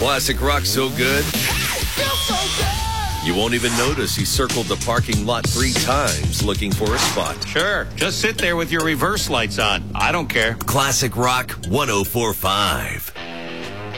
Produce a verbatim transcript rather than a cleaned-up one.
Classic rock so good, you won't even notice he circled the parking lot three times looking for a spot. Sure, just sit there with your reverse lights on. I don't care. Classic Rock one oh four point five.